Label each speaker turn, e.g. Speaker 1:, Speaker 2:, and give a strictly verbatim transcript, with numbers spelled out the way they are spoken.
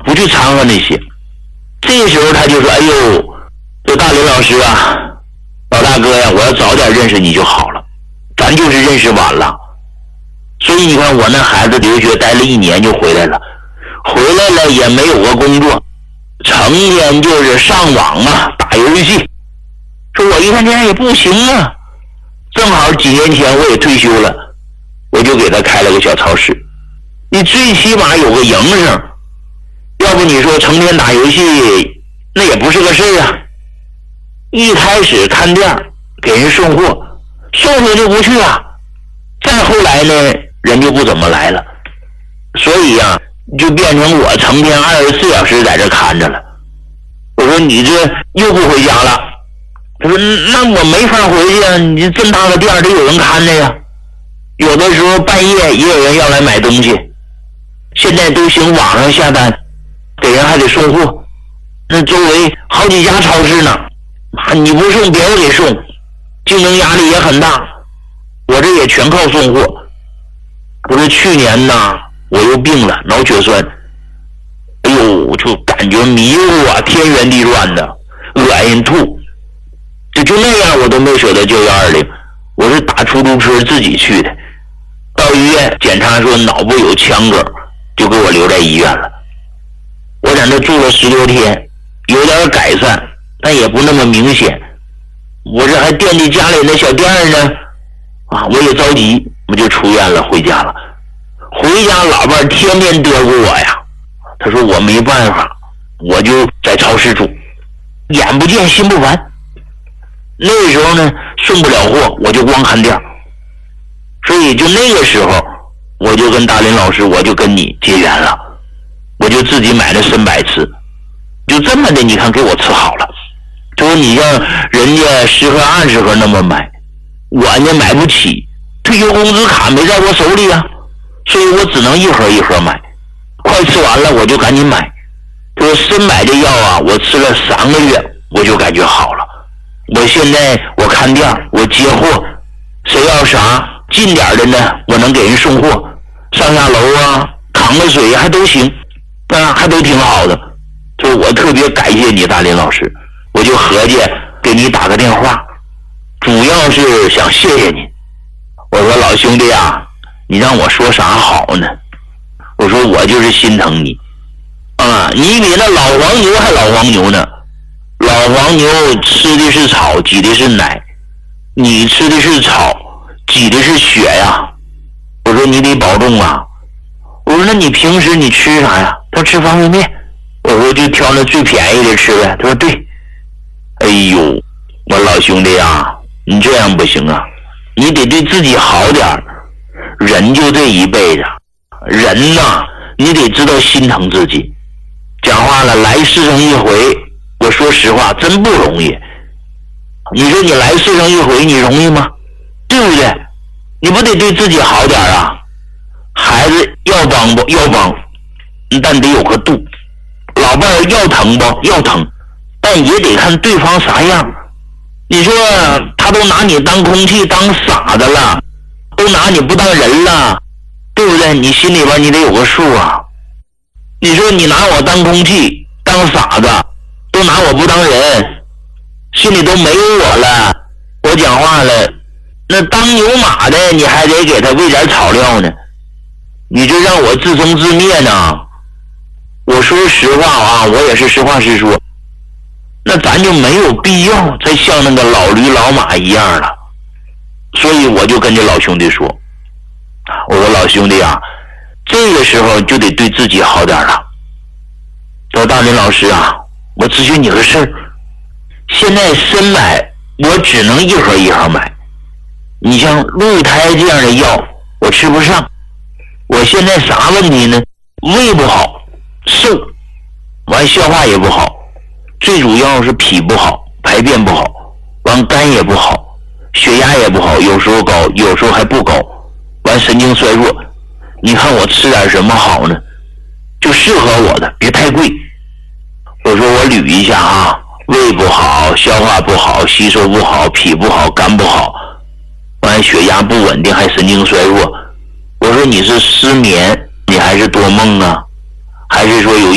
Speaker 1: 不去掺和那些。这个时候他就说：“哎呦，这大林老师啊，老大哥呀，我要早点认识你就好了，咱就是认识晚了。所以你看我那孩子留学待了一年就回来了，回来了也没有个工作，成天就是上网啊，打游戏。说我一看这样也不行啊，正好几年前我也退休了，我就给他开了个小超市。你最起码有个营生，要不你说成天打游戏那也不是个事儿啊。一开始看店给人送货，送货就不去啊，再后来呢人就不怎么来了，所以呀、啊、就变成我成天二十四小时在这看着了。我说你这又不回家了，他说那我没法回去啊，你这么大个店得有人看着呀，有的时候半夜也有人要来买东西，现在都行网上下单，给人还得送货，那周围好几家超市呢，啊，你不送别人给送，竞争压力也很大，我这也全靠送货。不是去年呐我又病了，脑血栓，哎呦就感觉迷糊啊，天圆地转的，恶心吐，就就那样我都没舍得叫幺二零，我是打出租车自己去的。到医院检查说脑部有腔梗，就给我留在医院了。我在那住了十多天，有点改善，但也不那么明显。我这还惦记家里那小店呢，啊，我也着急，我就出院了，回家了。回家老伴天天嘚唬我呀，他说我没办法，我就在超市住，眼不见心不烦。那个时候呢送不了货，我就光看店，所以就那个时候我就跟大林老师，我就跟你结缘了，我就自己买了参白吃，就这么的你看给我吃好了。就说你像人家十盒二十盒那么买，我呢买不起，退休工资卡没在我手里啊，所以我只能一盒一盒买，快吃完了我就赶紧买。就参买的药啊，我吃了三个月我就感觉好了。我现在我看店，我接货，谁要啥近点的呢我能给人送货，上下楼啊扛个水还都行啊，还都挺好的。就我特别感谢你大林老师，我就合计给你打个电话，主要是想谢谢你。我说老兄弟啊，你让我说啥好呢？我说我就是心疼你啊，你比那老黄牛还老黄牛呢。老黄牛吃的是草，挤的是奶，你吃的是草，挤的是血呀。我说你得保重啊。我说那你平时你吃啥呀？他说吃方便面。我说就挑那最便宜的吃呗。他说对。哎呦，我老兄弟啊，你这样不行啊，你得对自己好点儿。人就这一辈子，人呐，你得知道心疼自己。讲话了，来世上一回，我说实话真不容易。你说你来世上一回你容易吗？对不对？你不得对自己好点啊？孩子要帮不要帮，但得有个度。老伴儿要疼不要疼，但也得看对方啥样。你说他都拿你当空气当傻子了，都拿你不当人了，对不对？你心里边你得有个数啊。你说你拿我当空气当傻子，都拿我不当人，心里都没有我了，我讲话了，那当牛马的你还得给他喂点草料呢，你这让我自生自灭呢。我说实话啊，我也是实话实说，那咱就没有必要再像那个老驴老马一样了。所以我就跟这老兄弟说，我说老兄弟啊，这个时候就得对自己好点了。说大林老师啊，我咨询你个事儿，现在参买我只能一盒一盒买，你像鹿胎这样的药我吃不上，我现在啥问题呢？胃不好，瘦，完消化也不好，最主要是脾不好，排便不好，完肝也不好，血压也不好，有时候高有时候还不高，完神经衰弱。你看我吃点什么好呢？就适合我的，别太贵。我说我捋一下啊，胃不好，消化不好，吸收不好，脾不好，肝不好，完血压不稳定，还神经衰弱。我说你是失眠，你还是多梦啊？还是说有